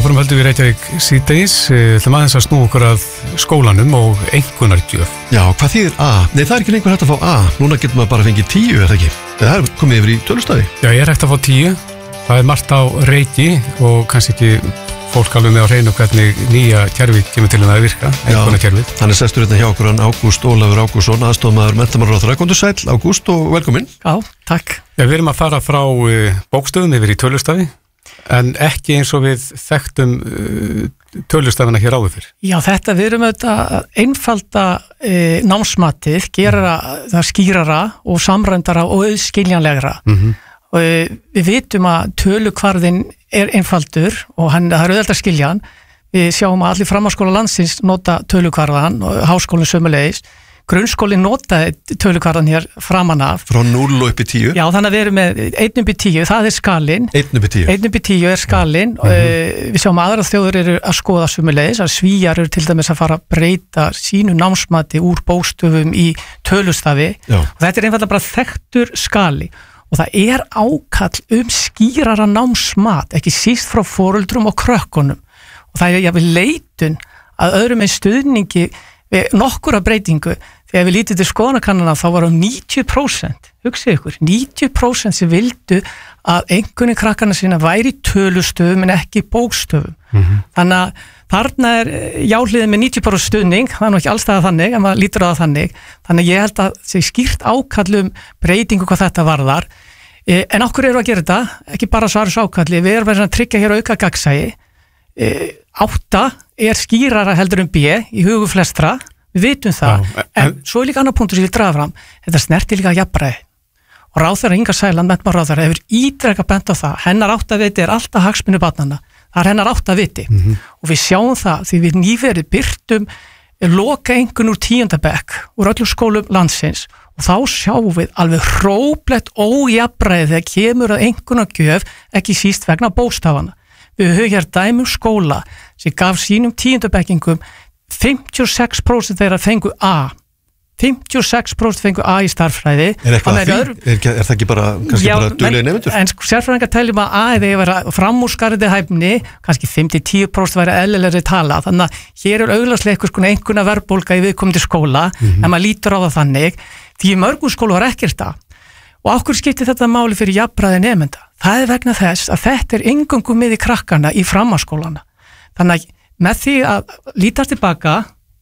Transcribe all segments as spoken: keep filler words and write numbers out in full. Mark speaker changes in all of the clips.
Speaker 1: Áfram höldum við Reykjavík síðdegis, við ætlum aðeins að snúa okkur að skólanum og einkunnargjöf.
Speaker 2: Já, hvað þýðir A? Nei, það er ekki lengur hægt að fá A. Núna getur maður bara fengið tíu, er það ekki? Það er komið yfir í tölustafi.
Speaker 1: Já, ég er hægt að fá tíu. Það er margt á reiki og kannski ekki fólk alveg með á hreinu hvernig nýja kerfið kemur til að virka, einkunnarkerfið.
Speaker 2: Hann er sestur hérna hjá okkur hann Ágúst Ólafur Ágústsson, aðstoðarmaður menntamálaráðherra. Komdu sæll, Ágúst, og velkominn.
Speaker 3: Já, takk.
Speaker 1: Já, við erum að fara frá bókstöfum yfir í tölustafi. En ekki eins og við þekktum uh, tölustafina hér áður fyrr.
Speaker 3: Já, þetta við erum auðvitað einfalda e, námsmatið, gera það skýrara og samrændara og auðskiljanlegra. Mm-hmm. Og e, við vitum að tölukvarðin er einfaldur og hann, það er auðvitað að skilja hann. Við sjáum að allir framhaldsskóla landsins nota tölukvarðan og háskólinn sömulegis. Grunnskólinn notaði tölukvarðan hér framan af.
Speaker 2: Frá núll og upp í tíu?
Speaker 3: Já, þannig að við erum með einn upp í tíu, það er skalinn.
Speaker 2: Einn upp í tíu?
Speaker 3: Einn upp í tíu er skalinn. Mm -hmm. Við sjáum að aðrar þjóður eru að skoða sömulegis, að Svíar eru til dæmis að fara að breyta sínu námsmati úr bókstöfum í tölustafi. Já. Og þetta er einfallega bara þekktur skali. Og það er ákall um skýrara námsmat, ekki síst frá foreldrum og krökkunum. Og það er jafnvel leitun að öðrum með stuðningi við nokkura breytingu. Þegar við lítið til skoðanakannana þá var um níutíu prósent, hugsið ykkur, níutíu prósent sem vildu að einhvernig krakkana sína væri tölustöfum en ekki bókstöfum. Mm-hmm. Þannig að þarna er jáhliðin með níutíu prósent stuðning, það er nú ekki allstaða þannig, en maður lítur á það þannig. Þannig að ég held að það sé skýrt ákallum breytingu hvað þetta varðar. En okkur eru að gera þetta, ekki bara svarus ákalli, við erum að tryggja hér auka gagnsæi. Átta er skýrara heldur um B í hugu flestra, við vitum það. Já, en, en svo er líka annar punktur sem ég vil draga fram, þetta snerti líka jafnræði. Og ráðherra Inga Sæland, menntamálaráðherra, hefur ítrekað bent á það, hennar áttaviti er alltaf hagsmuni barnanna, það er hennar áttaviti. Mm-hmm. Og við sjáum það því við nýverið birtum loka einhvern úr tíunda bekk úr öllum skólum landsins og þá sjáum við alveg hróplegt ójafnræði þegar kemur að einhvernagjöf ekki síst vegna bókstafana. Við höfum hér dæmum skóla sem gaf sínum tíundabekkingum fimmtíu og sex prósent þeirra fengu A. fimmtíu og sex prósent fengu A í starffræði.
Speaker 2: Er eitthvað að því? Öðru... Er, er það ekki bara, kannski já, bara duglegir nemendur? En sko, sérfræðingar teljum að A eða vera framúrskarandi hæfni, kannski fimm til tíu prósent væri eðlilegri tala. Þannig að hér er augljóslega eitthvað einhverja verðbólga í viðkomandi skóla, mm-hmm. en maður lítur á það þannig. Því í mörgum skóla var ekkert það. Og okkur skiptir þetta máli fyrir jafnræði nemenda. Það er vegna þess að þetta er eingöngu miði krakkana í framhaldsskólana. Þannig að með því að lítast tilbaka,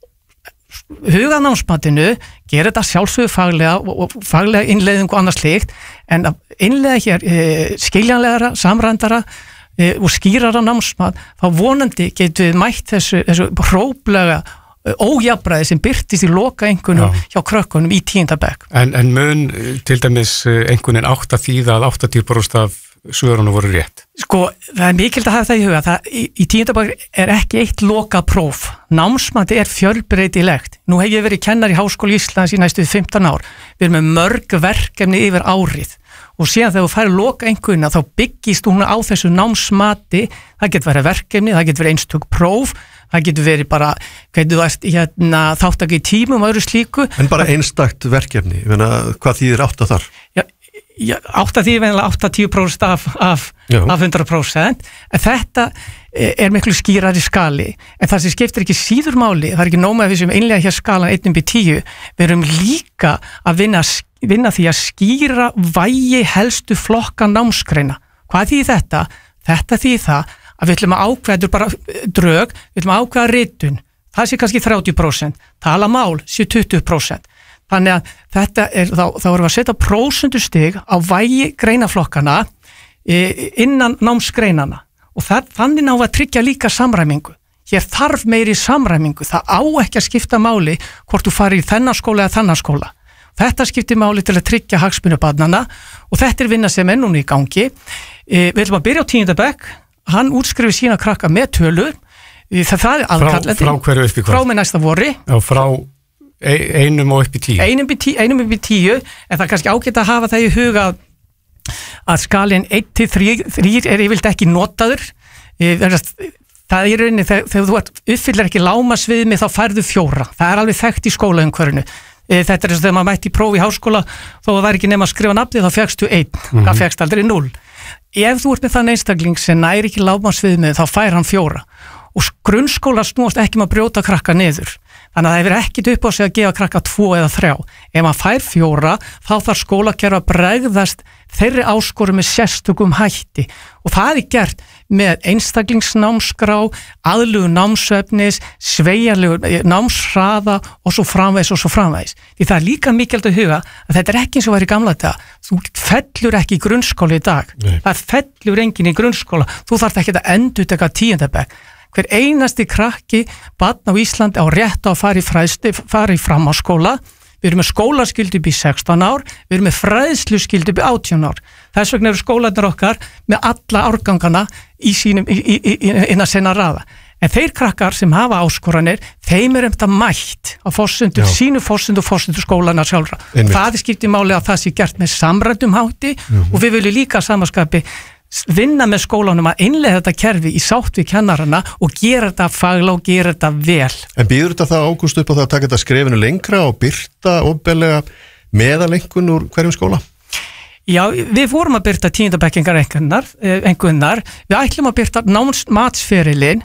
Speaker 2: huga námsmatinu, gera þetta sjálfsögðu faglega og faglega innleiðingu og annars slíkt, en að innleiða hér e, skiljanlegara, samrændara e, og skýrara námsmat, þá vonandi getum við mætt þessu, þessu hróplega ójafnræði sem birtist í loka einhvernum hjá krökkunum í tíunda bekk.
Speaker 1: En, en mun til dæmis einhvernin átt að þýða að áttatíu prósent af svörunum voru rétt?
Speaker 3: Sko, það er mikilvægt að hafa það í huga. Það, í, í tíunda bekk er ekki eitt loka próf. Námsmati er fjölbreytilegt. Nú hef ég verið kennar í Háskóla Íslands í næstu fimmtán ár. Við erum með mörg verkefni yfir árið. Og síðan þegar þú færir loka einhverjuna þá byggist hún á þessu námsmati. Það getur verið verkefni, það getur verið einstök próf, það getur verið bara þú veist, hérna, þátttaka í tímum og öðru slíku. En bara einstakt verkefni, ég meina, hvað þýðir átta þar? Já, já, átta þýðir venjulega áttatíu prósent af, af, af hundrað prósent, en þetta er miklu skýrari skali. En það sem skiptir ekki síður máli, það er ekki nóg með við sem einlega hér skalan einn upp í tíu, við erum líka að vinna, vinna því að skýra vægi helstu flokka námsgreina. Hvað þýðir þetta? Þetta þýðir það að við ætlum að ákveða bara drög, við ætlum að ákveða ritun, það sé kannski þrjátíu prósent, tala mál sé tuttugu prósent. Þannig að þetta er, þá, þá erum við að setja prósentustig á vægi greinaflokkana e, innan námsgreinana og það, þannig ná að tryggja líka samræmingu. Hér þarf meiri samræmingu, það á ekki að skipta máli hvort þú farir í þennan skóla eða þennan skóla. Þetta skiptir máli til að tryggja hagsmuni barnanna og þetta er vinna sem er núna í gangi. E, við ætlum að byrja á tíunda bekk. Hann útskrifi sína krakka með tölur, það, það er aðkallandi.
Speaker 1: Frá, frá hverju upp í hvað?
Speaker 3: Frá með næsta vori.
Speaker 1: Já, frá einum og upp í tíu.
Speaker 3: Einum, tí, einum upp í tíu, en það er kannski ágætt að hafa það í huga að skalinn einn til þrír er yfirleitt ekki notaður. Það er rauninni, þegar, þegar þú uppfyllir ekki lágmarksviðmið þá færðu fjóra. Það er alveg þekkt í skólaumhverfinu. Þetta er eins og þegar maður mætti í próf í háskóla, þó að það væri ekki nema að skrifa nafnið, þá fékkstu einn, mm-hmm. það fékkst aldrei núll.
Speaker 2: ef þú ert með þann einstakling sem næri ekki lágmarksviðmið þá fær hann fjóra og grunnskóla snúast ekki um að brjóta krakka niður. Þannig að það hefur ekkit upp á sig að gefa krakka tvo eða þrjá. Ef maður fær fjóra, þá þarf skólakerfi að bregðast þeirri áskoru með sérstökum hætti. Og það er gert með einstaklingsnámskrá, aðlugun námsefnis, sveigjanlegur námshraða og svo framvegis og svo framvegis. Því það er líka mikilvægt að huga að þetta er ekki eins og væri í gamla daga. Þú fellur ekki í grunnskóla í dag. Nei. Það fellur enginn í grunnskóla. Þú þarft ekki að endurtaka tíunda bekk. Hver einasti krakki, barn á Íslandi á rétt á að fara í, fræðslu, fara í framhaldsskóla. Við erum með skólaskyldu upp í sextán ár, við erum með fræðsluskyldu upp í átján ár. Þess vegna eru skólarnir okkar með alla árgangana í sínum, í, í, í, innan sinna raða. En þeir krakkar sem hafa áskoranir, þeim er um þetta mætt á fórsendu, sínu fórsendu og fórsendu skólana sjálfra. Einmitt. Það er skiptið máli að það sé gert með samræddum hátti mm-hmm. og við viljum líka samaskapi vinna með skólanum að innleiða þetta kerfi í sátt við kennarana og gera þetta faglega og gera þetta vel.
Speaker 4: En býður þetta það ágúst upp á það að taka þetta skrefinu lengra og birta ofbelega meðalengun úr hverjum skóla?
Speaker 2: Já, við vorum að byrta tíundabekkingar engunnar, við ætlum að byrta námsmatsferilinn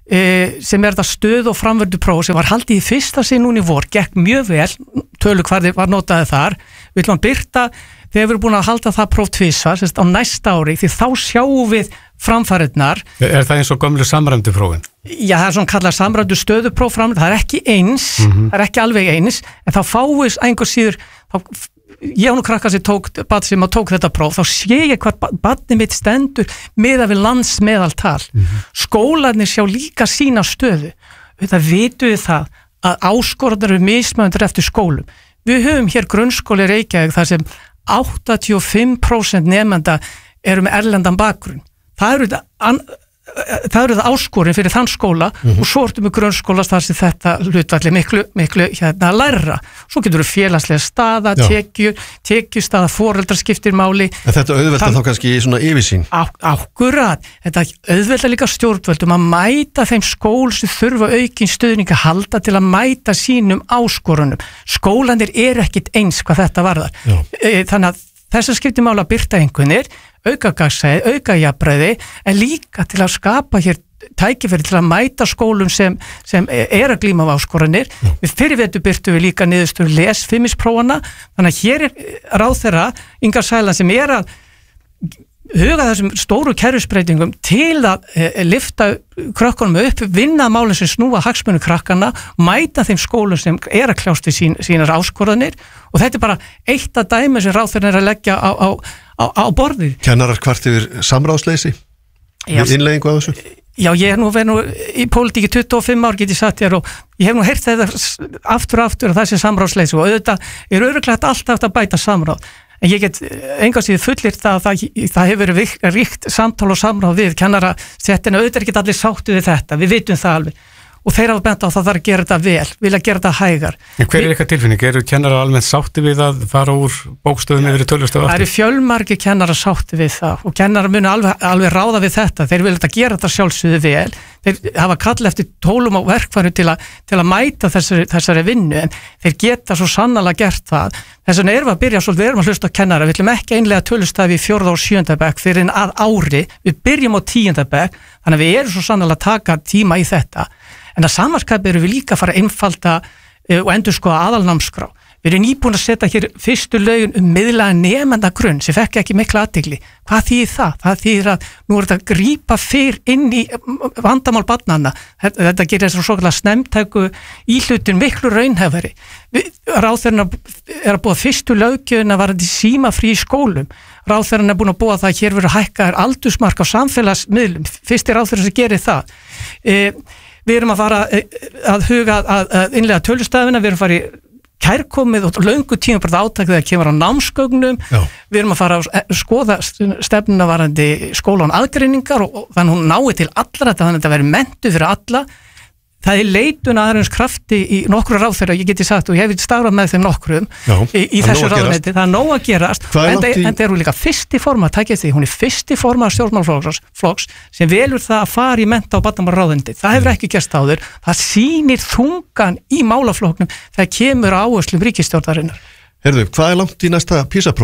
Speaker 2: sem er þetta stöð og framvördu próf sem var haldið í fyrsta sinn núna í vor, gekk mjög vel, tölukvarði var notaði þar, við ætlum að byrta þegar við erum búin að halda það próf tvisvar, sérst á næsta ári, því þá sjáum við framfæriðnar.
Speaker 1: Er það eins og gömlu samræmdu prófin?
Speaker 2: Já, það er svona kallað samræmdu stöðupróf framræmdu, það er ekki eins, mm-hmm. það er ekki alveg eins, en þá fáist einhver síður, þá, ég og nú krakka sem tók, barn sem tók þetta próf, þá sé ég hvað barnið mitt stendur miðað við landsmeðaltal. Mm-hmm. Skólarnir sjá líka sína stöðu. Þetta vitum við það að áskorðar eru mismunandi eftir skólum. Við höfum hér grunnskóli Reykjavík þar sem áttatíu og fimm prósent nemenda eru með erlendan bakgrunn. Það eru þetta það eru það áskorin fyrir þann skóla mm-hmm. og svo ertu með grunnskóla þar sem þetta hlutfalli miklu, miklu hérna læra. Svo getur þú félagslega staða, tekju, tekjustaða, foreldrar skiptir máli.
Speaker 4: En þetta auðvelda þá kannski í svona yfirsýn?
Speaker 2: Á, akkurat. Þetta auðvelda líka stjórnvöldum að mæta þeim skól sem þurfa aukinn stuðning að halda til að mæta sínum áskorunum. Skólanir eru ekkit eins hvað þetta varðar. Já. Þannig að þess að skiptir máli að byrta einhvernir, auka gagsæði, auka jafnræði, en líka til að skapa hér tækifæri til að mæta skólum sem, sem er að glíma á áskoranir. Já. Við fyrirvetu byrtu við líka niðurstöðu lesfimmisprófana, þannig að hér er ráðherra Inga Sæland sem er að huga þessum stóru kerfisbreytingum til að e, lyfta krökkunum upp, vinna málinn sem snúa hagsmunu krakkana, mæta þeim skólum sem er að kljást við sín, sínar áskoranir og þetta er bara eitt af dæmi sem ráðherra er að leggja á, á, á, á borðið.
Speaker 4: Kennarar kvart yfir samráðsleysi? Við innleggingu af þessu?
Speaker 2: Já, ég hef nú verið nú í pólitíki tuttugu og fimm ár get ég satt hér og ég hef nú heyrt þetta aftur og aftur að það sé samráðsleysi og auðvitað er örugglega alltaf að bæta samráð. En ég get enga síðu fullirt að það, það hefur verið ríkt samtal og samráð við kennara settina, auðvitað er ekki allir sáttu við þetta, við vitum það alveg og þeir hafa bent á það þarf að gera þetta vel, vilja gera þetta hægar.
Speaker 1: En hver er eitthvað tilfinning? Eru kennarar almennt sátti við að fara úr bókstöðum yfir í tölustöðu aftur?
Speaker 2: Það eru fjölmargir kennarar sátti við það og kennarar munu alveg, alveg ráða við þetta, þeir vilja þetta gera þetta sjálfsögðu vel, þeir hafa kallað eftir tólum og verkfærum til, til að mæta þessari, þessari vinnu en þeir geta svo sannarlega gert það. Þess vegna erum við að byrja svolítið, við erum að hlusta á kennara, við ætlum ekki einlega tölustafi í fjórða og sjöunda bekk fyrir en að ári, við byrjum á tíunda bekk, þannig að við erum svo sannarlega að taka tíma í þetta. En að samanskapi erum við líka að fara að einfalda uh, og endur skoða aðalnámskrá. Við erum nýbúin að setja hér fyrstu lögin um miðlæga nemenda grunn sem fekk ekki mikla athygli. Hvað þýðir það? Það þýðir að nú er þetta að grípa fyrr inn í vandamál barnanna. Þetta, þetta gerir þess að svo kallar snemtæku íhlutin miklu raunhæfari. Ráðherran er að búa fyrstu löggjöfina varandi símafrí í skólum. Ráðherran er búin að búa það að hér verður hækkaðir aldursmark á samfélagsmiðlum. Fyrst er ráðherran sem gerir það. E, við erum að fara að huga að, að innlega tölustafina, við erum að fara í kærkomið og löngu tíma bara átak þegar kemur á námsgögnum. Já. Við erum að fara að skoða stefnuna varandi skóla án aðgreiningar og, og þannig hún nái til allra þetta, þannig að þetta veri mentu fyrir alla. Það er leitun aðeins krafti í nokkru ráðherra, ég geti sagt og ég hef starfað með þeim nokkrum Já, í, í þessu ráðuneyti, það er nóg að gerast en það er hún líka fyrsti forma, takk eftir því, hún er fyrsti forma stjórnmálaflokks sem velur það að fara í mennta- og barnamálaráðuneyti, það hefur ekki gerst áður, það sýnir þungan í málaflokknum þegar kemur á áherslum ríkisstjórnarinnar.
Speaker 4: Herðu, hvað er langt í næsta PISA-próf?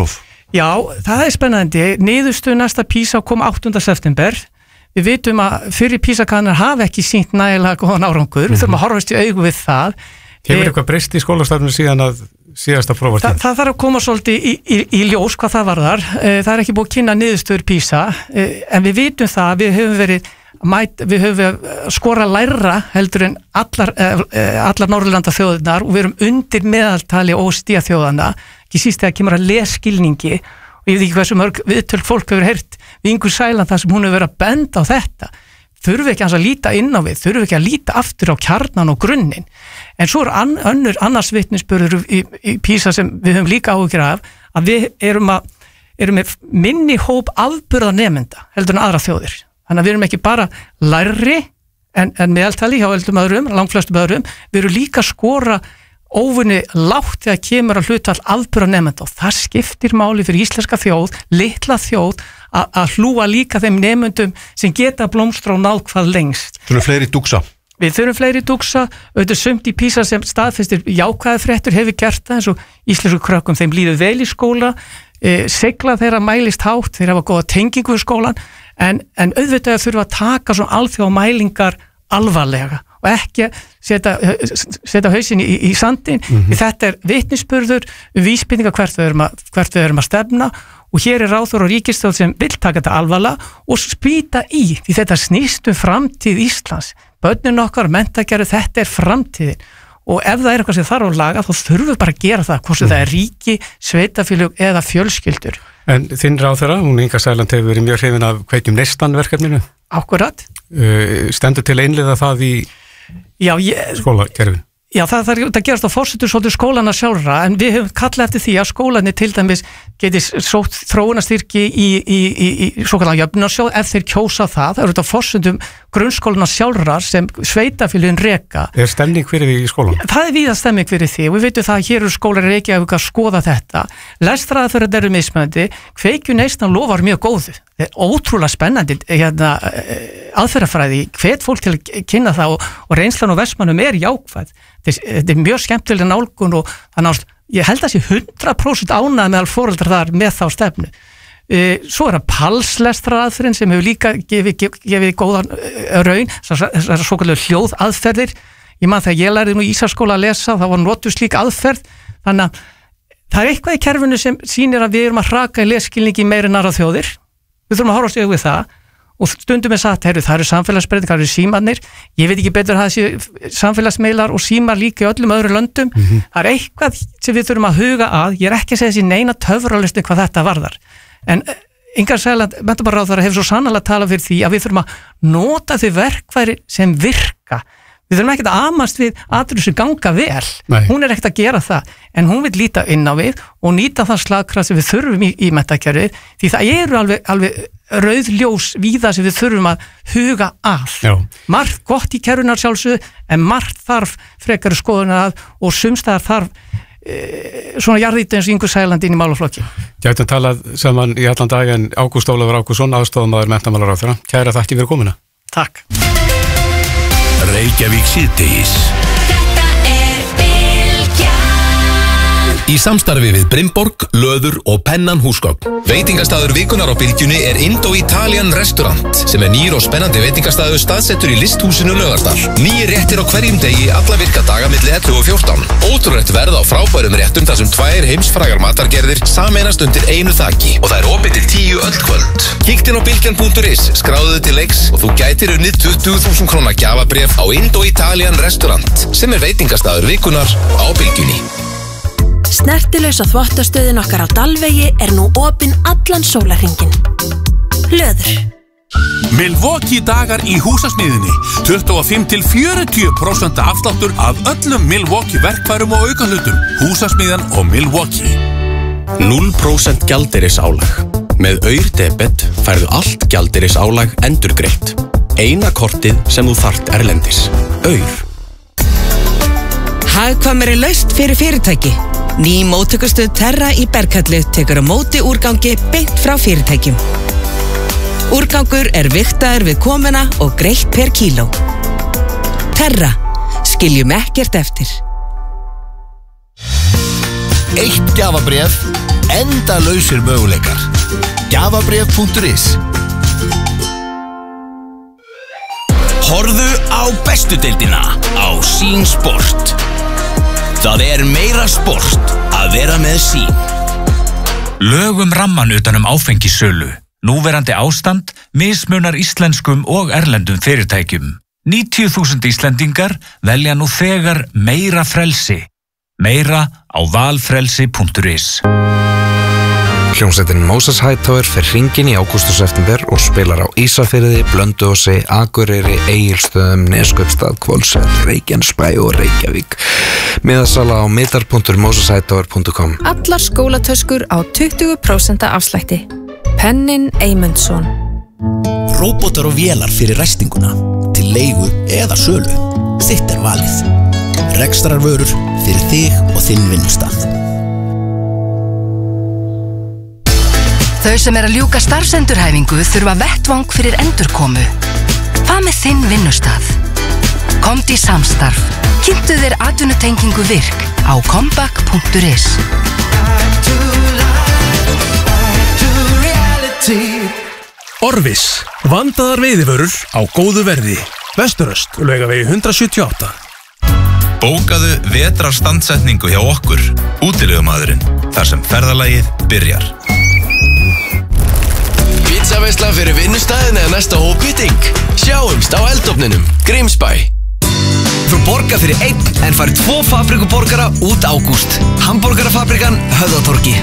Speaker 2: Já, það er spennandi. Niðurstöðu næsta PISA kom áttunda september. Við vitum að fyrir PISA-kannar hafa ekki sýnt nægilega góðan árangur. Við þurfum að horfast í augu við það.
Speaker 1: Hefur eitthvað breyst í skólastarfinu síðan að síðasta prófartíð?
Speaker 2: Þa, það þarf að koma svolítið í, í, í ljós hvað það varðar. Það er ekki búið að kynna niðurstöður PISA, en við vitum það að við höfum verið Mæt, við höfum skora læra heldur en allar, allar Norðurlanda þjóðunar og við erum undir meðaltali O E C D þjóðana, ekki síst þegar kemur að lesskilningi og ég veit ekki hversu mörg viðtöl fólk hefur heyrt við Ingu Sæland þar sem hún hefur verið að benda á þetta. Þurfum ekki að líta inn á við, þurfum ekki að líta aftur á kjarnan og grunnin. En svo er an, önnur annars vitnisburður í, í PISA sem við höfum líka áhyggjur af að við erum, að, erum með minni hóp afburða nemenda heldur en aðra þjóðir. Þannig að við erum ekki bara lærri en, en meðaltali hjá öllum öðrum, langflestum öðrum, við erum líka að skora óvinni lágt þegar kemur að hlutfall afburða nemenda og það skiptir máli fyrir íslenska þjóð, litla þjóð, að hlúa líka þeim nemendum sem geta blómstra og náð hvað lengst.
Speaker 4: Þurfum fleiri dúksa.
Speaker 2: Við þurfum fleiri dúksa, auðvitað sumt í PISA sem staðfestir jákvæða fréttur hefur gert það eins og íslensku krökkum þeim líður vel í skóla, e, segla þeirra mælist hátt, þeir hafa góða tengingu í skólan, en, en auðvitað þurfa að taka svona alþjóða mælingar alvarlega og ekki setja, setja hausin í, í sandin. Mm-hmm. Þetta er vitnisburður, vísbendingar hvert við erum að, hvert við erum að stefna og hér er ráðherra og ríkisstjórn sem vill taka þetta alvarlega og spýta í því þetta snýst um framtíð Íslands. Börnin okkar, menntagerðu, þetta er framtíðin og ef það er eitthvað sem þarf að laga þá þurfum við bara að gera það, hvort sem mm. það er ríki, sveitafélög eða fjölskyldur.
Speaker 1: En þinn ráðherra, hún Inga Sæland hefur verið mjög hrifin af Kveikjum neistan verkefninu.
Speaker 2: Akkurat.
Speaker 1: Uh, stendur til að innleiða það í
Speaker 2: Já, ég...
Speaker 1: skólakerfið?
Speaker 2: Já, það, það, það gerast á forsetur svolítið skólana sjálfra, en við höfum kallað eftir því að skólanir til dæmis geti sótt þróunarstyrki í, í, í, í svo kallar jöfnunarsjóð ef þeir kjósa það. Það eru þetta forsetum grunnskólana sjálfra sem sveitafélögin reka.
Speaker 1: Er stemning fyrir því í skólan?
Speaker 2: Það er víða stemning fyrir því og við veitum það að hér eru skólar í Reykjavík að skoða þetta. Lestraðaferðir eru mismunandi, Kveikju neistan lofar mjög góðu. Það er ótrúlega spennandi hérna, aðferðafræði, hvet fólk til að kynna það og, og reynslan og Vestmannum er jákvæð. Þetta er mjög skemmtilega nálgun og þannig að ég held að sé hundrað prósent ánægð meðal foreldrar þar með þá stefnu. Svo er það palslestraraðferðin sem hefur líka gefið, gefið, gefið góðan raun, þessar svokalegu hljóðaðferðir. Ég man þegar ég lærði nú í Ísaskóla að lesa, það var notuð slík aðferð, þannig að það er eitthvað í kerfinu sem sýnir að við erum að hraka í lesskilningi meira en aðrar þjóðir. Við þurfum að horfa á sig við það. Og stundum er sagt, heru, það eru samfélagsbreytingar, það eru símarnir, ég veit ekki betur að það séu samfélagsmeilar og símar líka í öllum öðru löndum, mm-hmm. Það er eitthvað sem við þurfum að huga að, ég er ekki að segja þessi neina töfralistu hvað þetta varðar, en Inga Sæland, menntamálaráðherra hefur svo sannarlega talað fyrir því að við þurfum að nota þau verkfæri sem virka, við þurfum ekki að amast við atriði sem ganga vel, Nei. Hún er ekkert að gera það, en hún vil líta inn á við og nýta það slagkraft sem við þurfum í, í menntakerfið, því það eru alveg, alveg rauð ljós víða sem við þurfum að huga að. Já. Margt gott í kerfunar sjálfsögðu, en margt þarf frekari skoðunar að og sumstaðar þarf e, svona jarðíti eins og Ingu Sæland inn í málaflokki.
Speaker 1: Gætum talað saman í allan dag en Ágúst Ólafur Ágústsson, aðstofamaður menntamálaráðherra. Kæra þakki fyrir komuna.
Speaker 2: Takk.
Speaker 5: Reykjavík síðdegis. Í samstarfi við Brimborg, Löður og Pennan húsgögn. Veitingastaður vikunar á Bylgjunni er Indo-Italian Restaurant sem er nýr og spennandi veitingastaður staðsettur í listhúsinu Laugardal. Nýir réttir á hverjum degi alla virka daga milli ellefu og fjórtán. Ótrúlegt verð á frábærum réttum þar sem tvær heimsfrægar matargerðir sameinast undir einu þaki og það er opið til tíu öll kvöld. Kíktu inn á bylgjan punktur is, skráðu þig til leiks og þú gætir unnið tuttugu þúsund króna gjafabréf á Indo-Italian Restaurant sem er veitingastaður vikunar á Bylgjunni.
Speaker 6: Snertilausa þvottastöðin okkar á Dalvegi er nú opin allan sólarhringinn. Löður.
Speaker 5: Milwaukee dagar í húsasmiðinni. tuttugu og fimm til fjörutíu prósent afsláttur af öllum Milwaukee verkfærum og aukahlutum. Húsasmiðan og Milwaukee.
Speaker 7: núll prósent gjaldeyrisálag. Með Aur debet færðu allt gjaldeyrisálag endurgreitt. Eina kortið sem þú þarft erlendis. Aur.
Speaker 8: Hagkvæmari lausn fyrir fyrirtæki. Ný móttökustöð Terra í Berghellu tekur á móti úrgangi beint frá fyrirtækjum. Úrgangur er vigtaður við komuna og greitt per kíló. Terra, skiljum ekkert eftir.
Speaker 5: Eitt gjafabréf,
Speaker 9: Endalausir möguleikar. Gjafabréf punktur is. Horfðu á bestu deildina á Sín Sport. Það er meira sport að vera með Sín.
Speaker 10: Lögum ramman utanum áfengissölu. Núverandi ástand mismunar íslenskum og erlendum fyrirtækjum. níutíu þúsund Íslendingar velja nú þegar meira frelsi. Meira á valfrelsi punktur is.
Speaker 11: Hljómsveitin Moses Hightower fer hringinn í ágúst og september og spilar á Ísafirði, Blönduósi, Akureyri, Egilsstöðum, Neskaupstað, Hvolsvöll, Reykjanesbæ og Reykjavík. Miðasala á miðar punktur moses hightower punktur com.
Speaker 12: Allar skólatöskur á tuttugu prósent afslætti. Pennin Eymundsson.
Speaker 9: Róbótar og vélar fyrir ræstinguna, til leigu eða sölu. Þitt er valið. Rekstrarvörur fyrir þig og þinn vinnustað.
Speaker 13: Þau sem er að ljúka starfsendurhæfingu þurfa vettvang fyrir endurkomu. Hvað með þinn vinnustað? Komdu í samstarf. Kynntu þér atvinnutengingu virk á comeback punktur is.
Speaker 14: Orvis, vandaðar veiðivörur á góðu verði. Vesturöst, Laugavegi hundrað sjötíu og átta.
Speaker 15: Bókaðu vetrarstandsetningu hjá okkur, útilegumadurinn, þar sem ferðalagið byrjar.
Speaker 9: Pizzaveisla fyrir vinnustæðin eða næsta hópmeeting. Sjáumst á eldofninum, Grímsbæ.
Speaker 16: Þú borgar fyrir einn en farið tvo fabrikuborgara út ágúst. Hamborgarafabrikan, Höfðatorgi.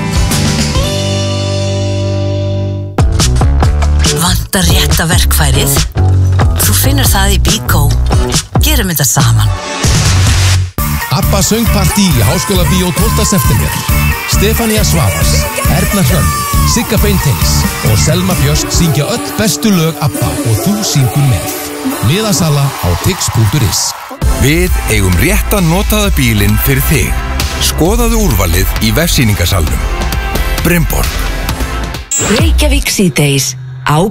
Speaker 17: Vantar rétta verkfærið? Þú finnur það í Bíkó. Gerum þetta saman.
Speaker 5: Abba söngpartí í Háskóla Bíó tólfta september. Stefania Svavars, Erna Hrönn, Sigga Beinteins og Selma Björst syngja öll bestu lög Abba og þú syngur með. Miðasala á tix punktur is.
Speaker 18: Við eigum rétta notaða bílinn fyrir þig. Skoðaðu úrvalið í vefsýningasalnum. Brimborg.
Speaker 6: Reykjavík síðdegis.